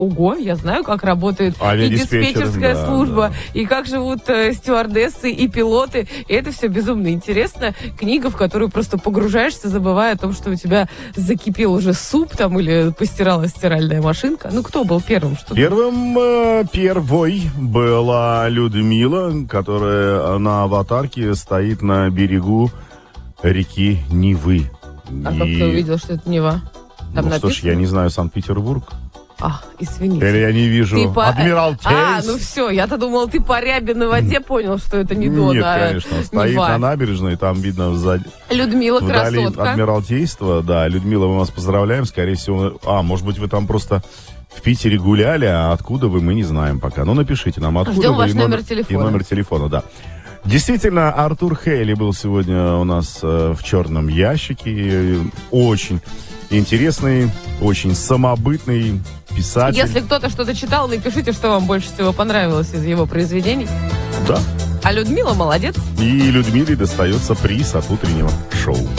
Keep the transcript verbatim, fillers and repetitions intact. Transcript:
Ого, я знаю, как работает и диспетчерская да, служба, да. и как живут э, стюардессы и пилоты. И это все безумно интересно. Книга, в которую просто погружаешься, забывая о том, что у тебя закипел уже суп там или постиралась стиральная машинка. Ну, кто был первым? Что Первым, э, первой была Людмила, которая на аватарке стоит на берегу реки Невы. А и... как ты увидел, что это Нева? Там ну написано? что ж, я не знаю, Санкт-Петербург. А, извините. Или я не вижу Ты по... Адмиралтейств. А, ну все, я-то думала, ты по рябе на воде понял, что это не Дон, Нет, а конечно, стоит Нева. на набережной, там видно сзади. Людмила, вдали красотка. Адмиралтейство, да. Людмила, мы вас поздравляем, скорее всего. А, может быть, вы там просто в Питере гуляли, а откуда вы, мы не знаем пока. Ну, напишите нам, откуда Ждем вы. ваш и номер телефона. И номер телефона, да. Действительно, Артур Хейли был сегодня у нас э, в черном ящике. Очень интересный, очень самобытный писатель. Если кто-то что-то читал, напишите, что вам больше всего понравилось из его произведений. Да. А Людмила молодец. И Людмиле достается приз от утреннего шоу.